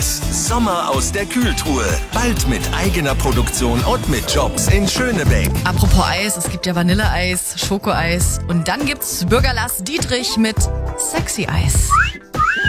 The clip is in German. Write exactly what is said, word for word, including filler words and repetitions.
Vanilleeis. Sommer aus der Kühltruhe. Bald mit eigener Produktion und mit Jobs in Schönebeck. Apropos Eis, es gibt ja Vanilleeis, Schokoeis und dann gibt's Bürger Lars Dietrich mit Sexy Eis.